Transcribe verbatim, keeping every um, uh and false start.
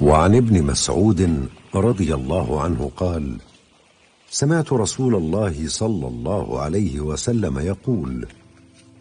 وعن ابن مسعود رضي الله عنه قال: سمعت رسول الله صلى الله عليه وسلم يقول: